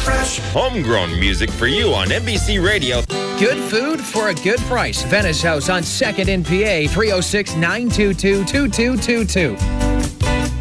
Fresh, homegrown music for you on NBC Radio. Good food for a good price. Venice House on 2nd in PA, 306-922-2222.